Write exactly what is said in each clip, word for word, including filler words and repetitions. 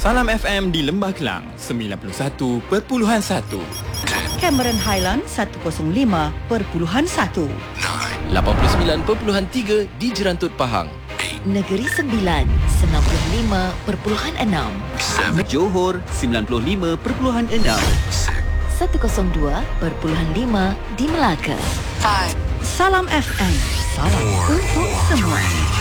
Salam F M di Lembah Kelang sembilan puluh satu perpuluhan satu. Cameron Highland seratus lima perpuluhan satu. lapan puluh sembilan perpuluhan tiga di Jerantut Pahang. Negeri Sembilan sembilan puluh lima perpuluhan enam. Johor sembilan puluh lima perpuluhan enam. seratus dua perpuluhan lima di Melaka. Salam F M. Salam untuk semua.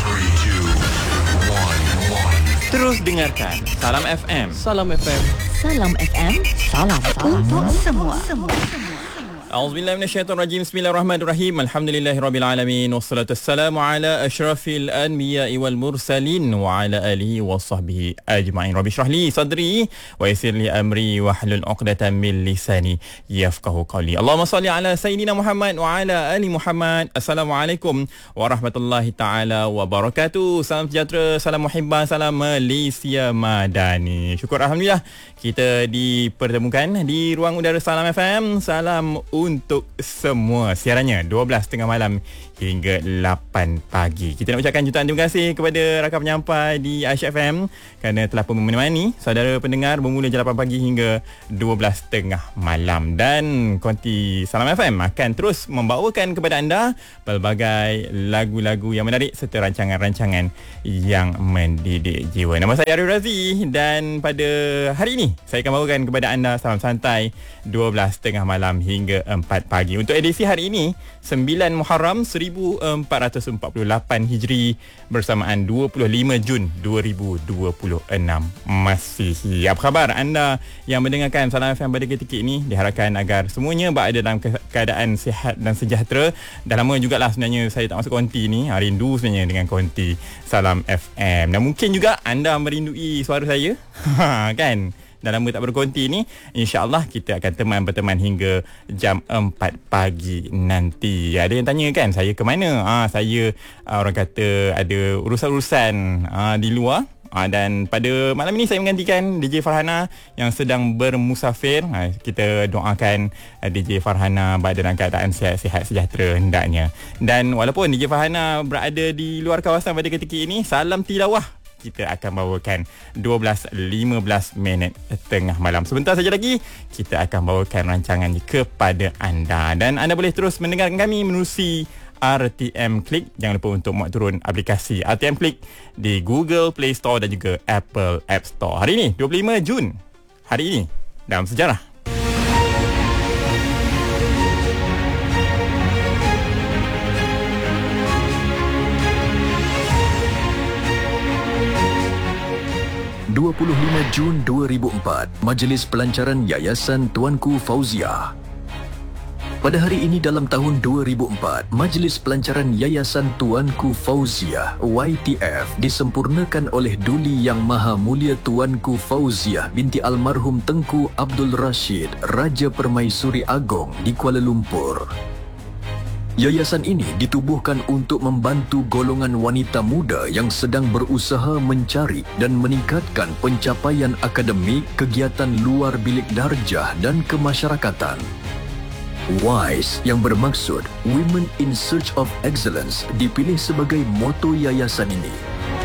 Terus dengarkan Salam F M. Salam F M. Salam F M. Salam untuk semua. A'udzubillahi minasyaitonirrajim. Bismillahirrahmanirrahim. Alhamdulillahirabbil alamin wassalatu wassalamu ala asyrafil anbiya'i wal mursalin wa ala alihi washabbihi ajma'in. Rabbi shrah li sadri wa yassir li amri wahlul 'uqdatam min lisani yafqahu qawli. Allahumma shalli ala sayyidina Muhammad wa ala ali Muhammad. Assalamualaikum warahmatullahi taala wabarakatuh. Salam sejahtera, salam muhibbah, salam Malaysia Madani. Syukur alhamdulillah kita dipertemukan di ruang udara Salam F M. Salam untuk semua. Siarannya dua belas tiga puluh malam hingga lapan pagi. Kita nak ucapkan jutaan terima kasih kepada rakan penyampai di Aisyah F M kerana telah pun menemani saudara pendengar bermula jam lapan pagi hingga dua belas tiga puluh malam. Dan konti Salam F M akan terus membawakan kepada anda pelbagai lagu-lagu yang menarik serta rancangan-rancangan yang mendidik jiwa. Nama saya Arif Razi dan pada hari ini saya akan bawakan kepada anda Salam Santai dua belas tiga puluh malam hingga empat pagi. Untuk edisi hari ini sembilan Muharram seribu empat ratus empat puluh lapan Hijri bersamaan dua puluh lima Jun dua ribu dua puluh enam Masihi. Apa khabar anda yang mendengarkan Salam F M pada ketika ini? Diharapkan agar semuanya berada dalam keadaan sihat dan sejahtera. Dah lama jugalah sebenarnya saya tak masuk konti ni. Rindu sebenarnya dengan konti Salam F M. Dan mungkin juga anda merindui suara saya. Kan? Dah lama tak berkonti ni. InsyaAllah kita akan teman berteman hingga jam empat pagi nanti. Ada yang tanya kan saya ke mana? Ah, saya ah, orang kata ada urusan-urusan ah, di luar. Ah, dan pada malam ini saya menggantikan D J Farhana yang sedang bermusafir. Ah, kita doakan ah, D J Farhana berada dalam keadaan sihat-sihat sejahtera hendaknya. Dan walaupun D J Farhana berada di luar kawasan pada ketika ini, salam tilawah kita akan bawakan dua belas lima belas minit tengah malam. Sebentar saja lagi kita akan bawakan rancangan ini kepada anda. Dan anda boleh terus mendengarkan kami menerusi R T M Click. Jangan lupa untuk muat turun aplikasi R T M Click di Google Play Store dan juga Apple App Store. Hari ini dua puluh lima Jun. Hari ini dalam sejarah. dua puluh lima Jun dua ribu empat, Majlis Pelancaran Yayasan Tuanku Fauziah. Pada hari ini dalam tahun dua ribu empat, Majlis Pelancaran Yayasan Tuanku Fauziah Y T F disempurnakan oleh Duli Yang Maha Mulia Tuanku Fauziah binti almarhum Tengku Abdul Rashid, Raja Permaisuri Agong di Kuala Lumpur. Yayasan ini ditubuhkan untuk membantu golongan wanita muda yang sedang berusaha mencari dan meningkatkan pencapaian akademik, kegiatan luar bilik darjah dan kemasyarakatan. WISE yang bermaksud Women in Search of Excellence dipilih sebagai moto yayasan ini.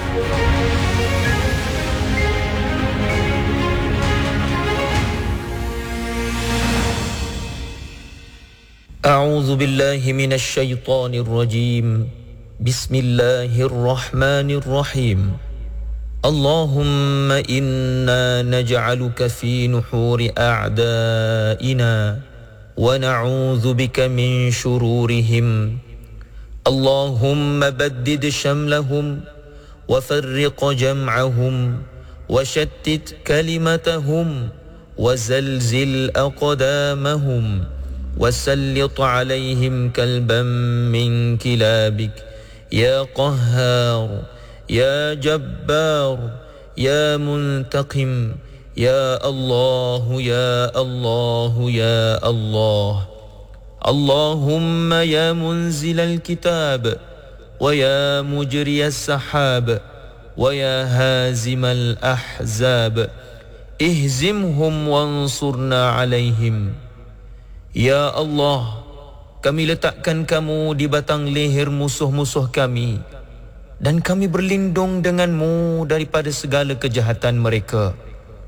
أعوذ بالله من الشيطان الرجيم بسم الله الرحمن الرحيم اللهم إنا نجعلك في نحور أعدائنا ونعوذ بك من شرورهم اللهم بدد شملهم وفرق جمعهم وشتت كلمتهم وزلزل أقدامهم وسلط عليهم كلبا من كلابك يا قهار يا جبار يا منتقم يا الله يا الله يا الله اللهم يا منزل الكتاب ويا مجري السحاب ويا هازم الأحزاب اهزمهم وانصرنا عليهم. Ya Allah, kami letakkan kamu di batang leher musuh-musuh kami dan kami berlindung denganmu daripada segala kejahatan mereka.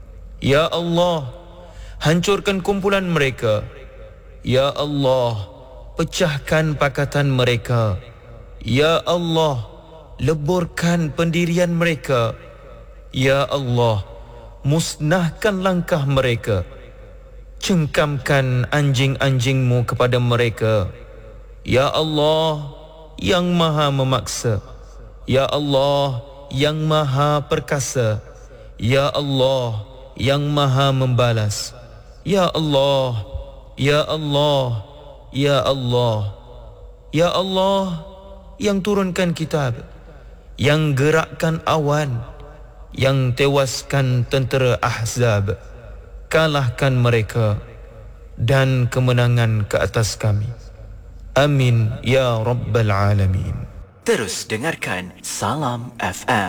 Ya Allah, hancurkan kumpulan mereka. Ya Allah, pecahkan pakatan mereka. Ya Allah, leburkan pendirian mereka. Ya Allah, musnahkan langkah mereka. Cengkamkan anjing-anjingmu kepada mereka. Ya Allah, yang maha memaksa. Ya Allah, yang maha perkasa. Ya Allah, yang maha membalas. Ya Allah, Ya Allah, Ya Allah, Ya Allah, yang turunkan kitab, yang gerakkan awan, yang tewaskan tentera Ahzab. Kalahkan mereka dan kemenangan ke atas kami. Amin ya Rabbal Alamin. Terus dengarkan Salam F M.